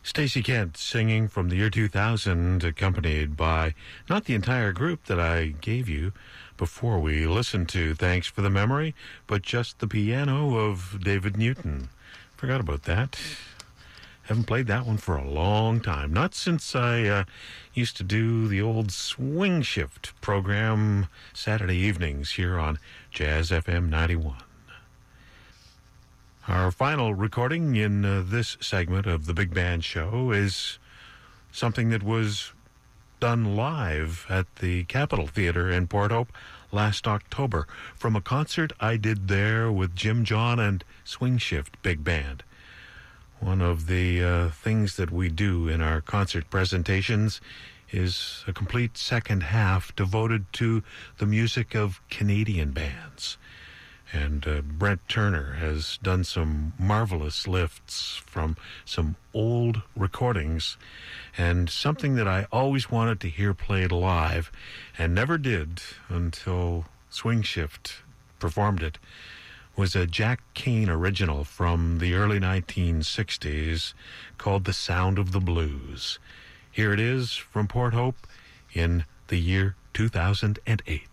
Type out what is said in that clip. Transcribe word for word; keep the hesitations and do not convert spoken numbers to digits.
Stacey Kent singing from the year two thousand, accompanied by not the entire group that I gave you before we listened to Thanks for the Memory, but just the piano of David Newton. Forgot about that. Haven't played that one for a long time. Not since I uh, used to do the old Swing Shift program Saturday evenings here on Jazz F M ninety-one. Our final recording in uh, this segment of the Big Band Show is something that was done live at the Capitol Theatre in Port Hope last October from a concert I did there with Jim John and Swing Shift Big Band. One of the uh, things that we do in our concert presentations is a complete second half devoted to the music of Canadian bands. And uh, Brent Turner has done some marvelous lifts from some old recordings, and something that I always wanted to hear played live and never did until Swing Shift performed it was a Jack Kane original from the early nineteen sixties called The Sound of the Blues. Here it is from Port Hope in the year two thousand eight.